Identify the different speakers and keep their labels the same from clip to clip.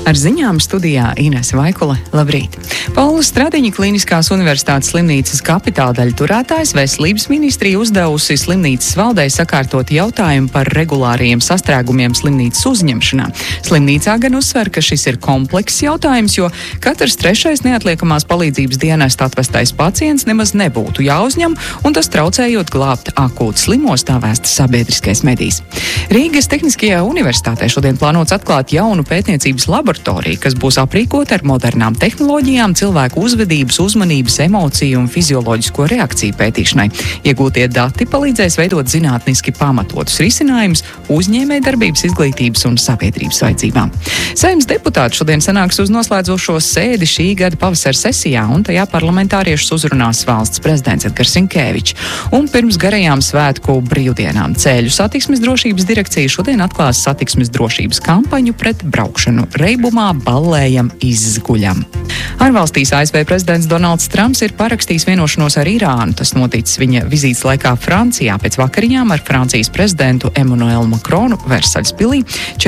Speaker 1: Ar ziņām studijā Inese Vaikule. Labrīt! Paula Stradiņa Kliniskās universitātes slimnīcas kapitāldaļu turētājs Veselības ministrija uzdevusi slimnīcas valdei sakārtot jautājumu par regulāriem sastrēgumiem slimnīcas uzņemšanā. Slimnīcā gan uzsver, ka šis ir komplekss jautājums, jo katrs trešais neatliekamās palīdzības dienesta atvestais pacients nemaz nebūtu jāuzņem, un tas traucējot glābt akūti slimos, tā vēsta sabiedriskais medijs. Rīgas Tehniskajā universitātē šodien plānots atklāt jaunu pētniecības laboratoriju, kas būs aprīkota ar modernām tehnoloģijām, cilvēku uzvedības, uzmanības, emociju un fizioloģisko reakciju pētīšanai. Iegūtie dati palīdzēs veidot zinātniski pamatotus risinājumus uzņēmējdarbības, izglītības un sabiedrības vajadzībām. Saeimas deputāti šodien sanāks uz noslēdzošo sēdi šī gada pavasara sesijā, un tajā parlamentāriešus uzrunās valsts prezidents Edgars Rinkēvičs. Un pirms garajām svētku brīvdienām Ceļu satiksmes drošības direkcija šodien atklās satiksmes drošības kampaņu pret braukšanu reibumā, ballējam, izguļam. Ārvalstīs ASV prezidents Donalds Trumps ir parakstījis vienošanos ar Irānu. Tas noticis viņa vizītes laikā Francijā pēc vakariņām ar Francijas prezidentu Emmanuelu Macronu Versaļas pilī.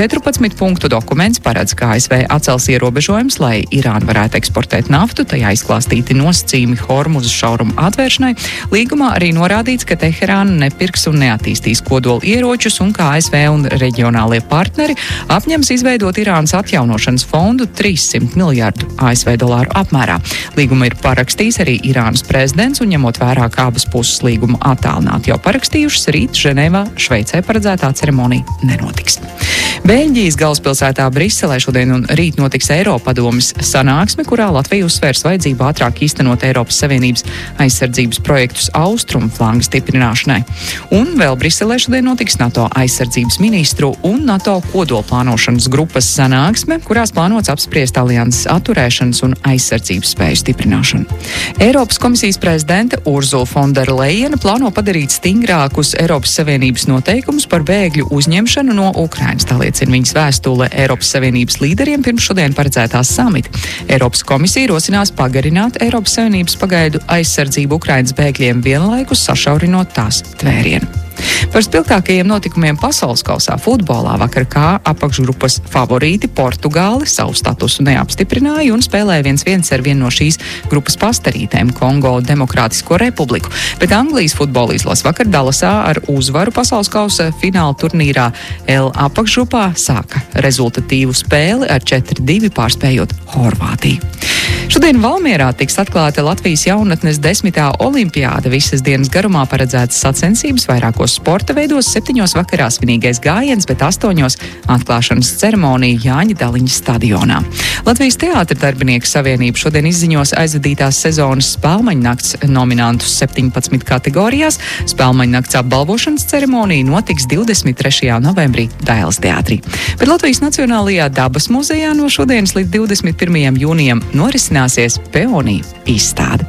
Speaker 1: 14 punktu dokuments paredz, ka ASV atcels ierobežojumus, lai Irāna varētu eksportēt naftu, tajā izklāstīti nosacījumi Hormuzas šauruma atvēršanai. Līgumā arī norādīts, ka Teherāna nepirks un neattīstīs kodola ieročus un ka ASV un reģionālie partneri apņems izveidot Irānas atjaunošanas fondu 300 miljārdu ASV dolāru apmērā. Līgumu ir parakstījis arī Irānas prezidents, un ņemot vērā, ka abas puses līgumu attālināti jau parakstījušas, rīt Ženēvā, Šveicē paredzētā ceremonija nenotiks. Beļģijas galvaspilsētā Briselē šodien un rīt notiks Eiropadomes sanāksme, kurā Latvija uzsvērs vajadzību ātrāk īstenot Eiropas Savienības aizsardzības projektus austrumu flanga stiprināšanai. Un vēl Briselē šodien notiks NATO aizsardzības ministru un NATO kodolplānošanas grupas sanāksme, kurās plānots apspriest alianses atturēšanas un aizsardzības spēju stiprināšanu. Eiropas komisijas prezidente Urzula von der Leyena plāno padarīt stingrākus Eiropas Savienības noteikumus par bēgļu uzņemšanu no Ukrainas. Tā liecina viņas vēstule Eiropas Savienības līderiem pirms šodien paredzētā samita. Eiropas komisija rosinās pagarināt Eiropas Savienības pagaidu aizsardzību Ukrainas bēgļiem vienlaikus sašaurinot tās tvērienu. Par spilgtākajiem notikumiem pasaules kausā futbolā vakar kā apakšgrupas favorīti Portugāli savu statusu neapstiprināja un spēlēja 1-1 ar vienu no šīs grupas pastarītēm Kongo Demokrātisko republiku. Bet Anglijas futbola izlase vakar Dalasā ar uzvaru pasaules kausa fināla turnīrā L apakšgrupā sāka rezultatīvu spēli ar 4-2 pārspējot Horvātiju. Šodien Valmierā tiks atklāta Latvijas jaunatnes 10. olimpiāda. Visas dienas garumā paredzētas sacensības vairākos sporta veidos, 7 vakarā svinīgais gājiens, bet 8 atklāšanas ceremonija Jāņa Daliņas stadionā. Latvijas teātra darbinieku savienība šodien izziņos aizvadītās sezonas Spēlmaņnakts nominantus 17 kategorijās. Spēlmaņnakts apbalvošanas ceremonija notiks 23. novembrī Dailes teātrī. Bet Latvijas Nacionālajā dabas muzejā no šodienas līdz 21. jūnijam norisināsies peoniju izstāde.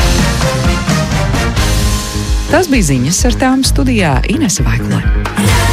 Speaker 1: Tas bija ziņas, ar tām studijā Inese Vaikule.